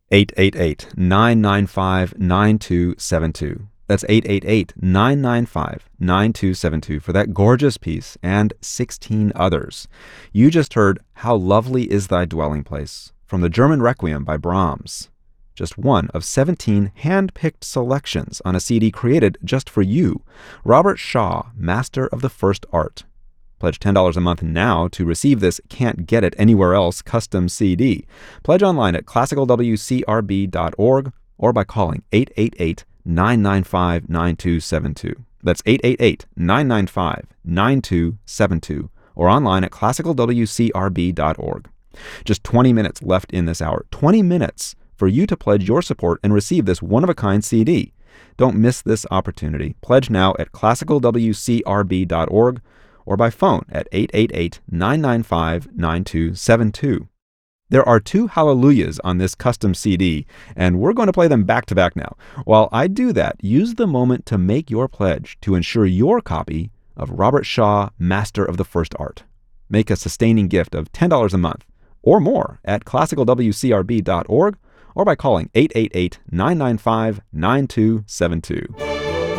888-995-9272. That's 888-995-9272 for that gorgeous piece and 16 others. You just heard How Lovely Is Thy Dwelling Place from the German Requiem by Brahms. Just one of 17 hand-picked selections on a CD created just for you. Robert Shaw, Master of the First Art. Pledge $10 a month now to receive this Can't Get It Anywhere Else custom CD. Pledge online at classicalwcrb.org or by calling 888-995-9272. That's 888-995-9272 or online at classicalwcrb.org. Just 20 minutes left in this hour. 20 minutes for you to pledge your support and receive this one-of-a-kind CD. Don't miss this opportunity. Pledge now at classicalwcrb.org or by phone at 888-995-9272. There are 2 hallelujahs on this custom CD, and we're going to play them back-to-back now. While I do that, use the moment to make your pledge to ensure your copy of Robert Shaw, Master of the First Art. Make a sustaining gift of $10 a month or more at classicalwcrb.org or by calling 888-995-9272.